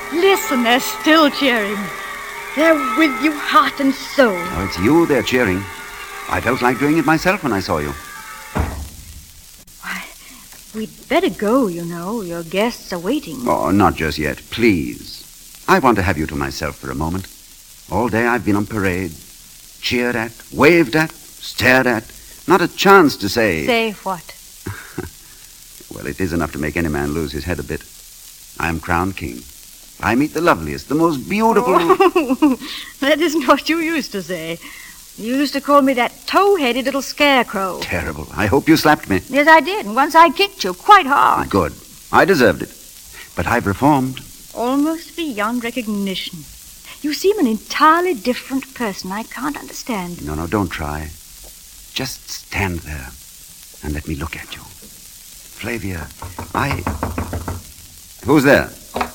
Listen, they're still cheering. They're with you heart and soul. Oh, it's you they're cheering. I felt like doing it myself when I saw you. Why, we'd better go, you know. Your guests are waiting. Oh, not just yet, please. I want to have you to myself for a moment. All day I've been on parade, cheered at, waved at, stared at. Not a chance to say... Say what? Well, it is enough to make any man lose his head a bit. I am crowned king. I meet the loveliest, the most beautiful... Oh, that isn't what you used to say. You used to call me that tow-headed little scarecrow. Terrible. I hope you slapped me. Yes, I did. And once I kicked you quite hard. Good. I deserved it. But I've reformed. Almost beyond recognition. You seem an entirely different person. I can't understand. No, don't try. Just stand there and let me look at you. Flavia, Who's there?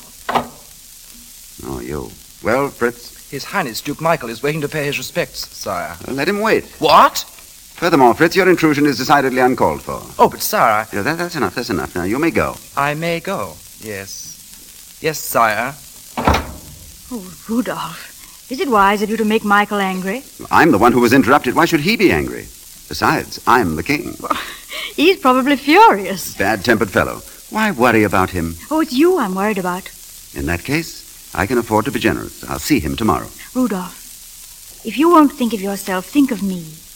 Oh, you. Well, Fritz? His Highness Duke Michael is waiting to pay his respects, sire. Let him wait. What? Furthermore, Fritz, your intrusion is decidedly uncalled for. Oh, but sire... Yeah, that's enough. Now, you may go. I may go, yes. Yes, sire. Oh, Rudolph, is it wise of you to make Michael angry? I'm the one who was interrupted. Why should he be angry? Besides, I'm the king. Well, he's probably furious. Bad-tempered fellow. Why worry about him? Oh, it's you I'm worried about. In that case, I can afford to be generous. I'll see him tomorrow. Rudolph, if you won't think of yourself, think of me.